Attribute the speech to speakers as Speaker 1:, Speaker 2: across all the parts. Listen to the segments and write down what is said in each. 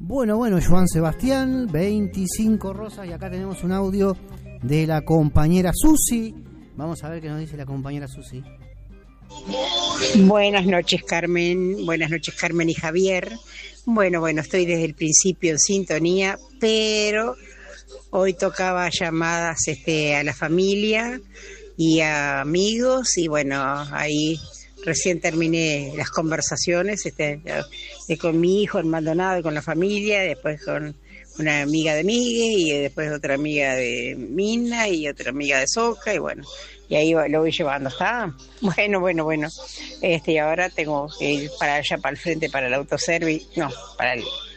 Speaker 1: Bueno, Joan Sebastián, 25 rosas, y acá tenemos un audio de la compañera Susi. Vamos a ver qué nos dice la compañera Susi.
Speaker 2: Buenas noches, Carmen. Buenas noches, Carmen y Javier. Bueno, estoy desde el principio en sintonía, pero hoy tocaba llamadas a la familia y a amigos, y bueno, ahí recién terminé las conversaciones con mi hijo en Maldonado y con la familia, después con una amiga de Migue y después otra amiga de Mina y otra amiga de Soca, y bueno, y ahí lo voy llevando. ¿Está? Bueno. Y ahora tengo que ir para allá, para el frente, para el autoservice, no, para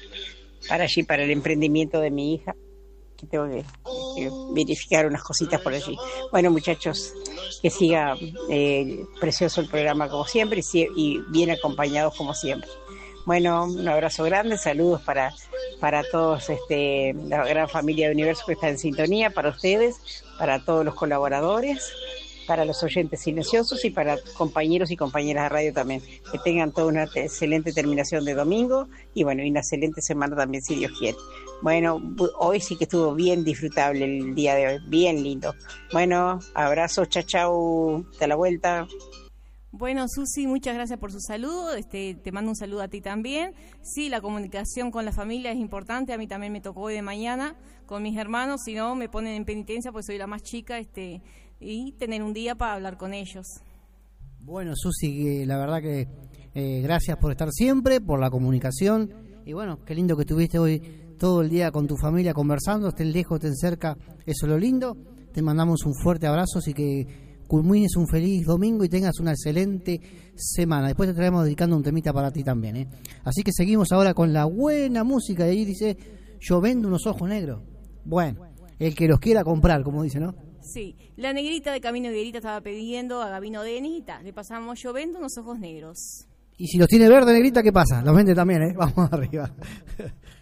Speaker 2: allí, para el emprendimiento de mi hija, que tengo que verificar unas cositas por allí. Bueno, muchachos, que siga precioso el programa como siempre y bien acompañados como siempre. Bueno, un abrazo grande, saludos para todos, la gran familia de Universo que está en sintonía, para ustedes, para todos los colaboradores, para los oyentes silenciosos y para compañeros y compañeras de radio también. Que tengan toda una excelente terminación de domingo y bueno, y una excelente semana también, si Dios quiere. Bueno, hoy sí que estuvo bien disfrutable el día de hoy, bien lindo. Bueno, abrazos, chau, hasta la vuelta.
Speaker 3: Bueno, Susi, muchas gracias por su saludo. Te mando un saludo a ti también. Sí, la comunicación con la familia es importante. A mí también me tocó hoy de mañana con mis hermanos. Si no, me ponen en penitencia, pues soy la más chica, y tener un día para hablar con ellos.
Speaker 1: Bueno, Susi, la verdad que gracias por estar siempre, por la comunicación. Y bueno, qué lindo que estuviste hoy todo el día con tu familia conversando, estén lejos, estén cerca. Eso es lo lindo. Te mandamos un fuerte abrazo, así que culmines un feliz domingo y tengas una excelente semana. Después te traemos dedicando un temita para ti también, ¿eh? Así que seguimos ahora con la buena música. Y ahí dice, yo vendo unos ojos negros. Bueno, el que los quiera comprar, como dice, ¿no?
Speaker 3: Sí, la negrita de Camino Higuerita estaba pidiendo a Gabino Denita. Le pasamos yo vendo unos ojos negros.
Speaker 1: Y si los tiene verde, negrita, ¿qué pasa? Los vende también, ¿eh? Vamos arriba.